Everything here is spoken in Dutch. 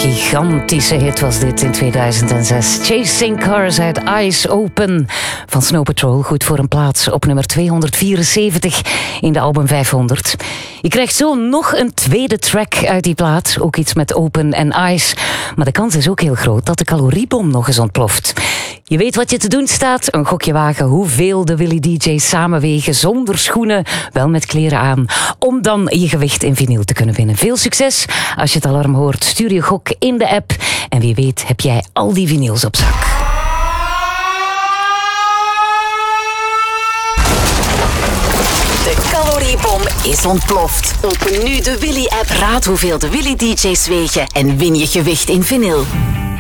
gigantische hit was dit in 2006. Chasing Cars uit Eyes Open van Snow Patrol. Goed voor een plaats op nummer 274 in de album 500. Je krijgt zo nog een tweede track uit die plaat. Ook iets met Open en Eyes. Maar de kans is ook heel groot dat de caloriebom nog eens ontploft. Je weet wat je te doen staat. Een gokje wagen hoeveel de Willy DJ's samenwegen zonder schoenen, wel met kleren aan, om dan je gewicht in vinyl te kunnen winnen. Veel succes. Als je het alarm hoort, stuur je gok in de app. En wie weet heb jij al die vinyls op zak. De caloriebom is ontploft. Open nu de Willy-app, raad hoeveel de Willy DJ's wegen en win je gewicht in vinyl.